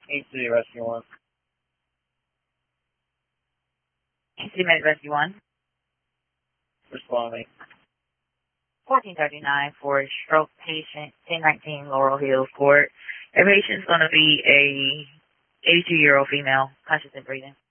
8-3 Rescue 1. Med Rescue 1. Responding. 1439 for a stroke patient, 1019 Laurel Hills Court. The patient's going to be a 82-year-old female, conscious and breathing.